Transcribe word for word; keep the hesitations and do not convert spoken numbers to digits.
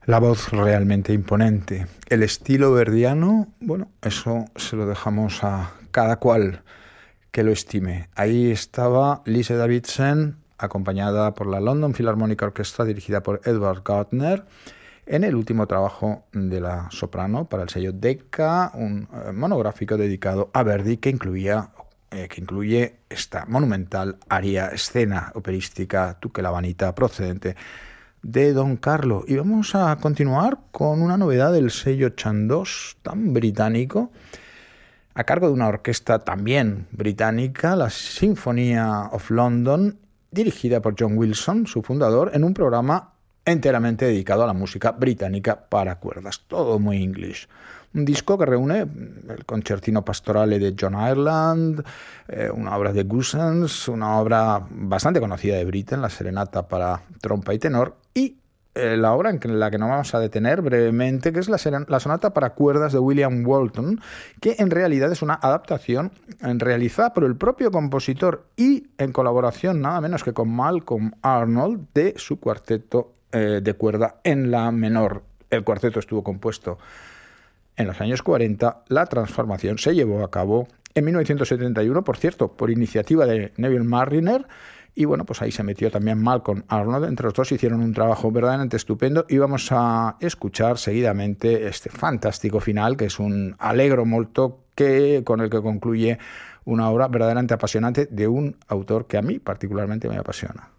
La voz realmente imponente. El estilo verdiano, bueno, eso se lo dejamos a cada cual que lo estime. Ahí estaba Lise Davidsen, acompañada por la London Philharmonic Orchestra, dirigida por Edward Gardner, en el último trabajo de la soprano para el sello Decca, un eh, monográfico dedicado a Verdi que incluía eh, que incluye esta monumental aria, escena operística, Tu che la vanità, procedente de Don Carlo. Y vamos a continuar con una novedad del sello Chandos, tan británico, a cargo de una orquesta también británica, la Symphony of London, dirigida por John Wilson, su fundador, en un programa enteramente dedicado a la música británica para cuerdas, todo muy English. Un disco que reúne el concertino pastorale de John Ireland, eh, una obra de Goossens, una obra bastante conocida de Britten, la serenata para trompa y tenor, y eh, la obra en la que nos vamos a detener brevemente, que es la, la sonata para cuerdas de William Walton, que en realidad es una adaptación realizada por el propio compositor y en colaboración nada menos que con Malcolm Arnold de su cuarteto eh, de cuerda en la menor. El cuarteto estuvo compuesto en los años cuarenta, la transformación se llevó a cabo en mil novecientos setenta y uno, por cierto, por iniciativa de Neville Marriner, y bueno, pues ahí se metió también Malcolm Arnold. Entre los dos hicieron un trabajo verdaderamente estupendo y vamos a escuchar seguidamente este fantástico final, que es un allegro molto que, con el que concluye una obra verdaderamente apasionante de un autor que a mí particularmente me apasiona.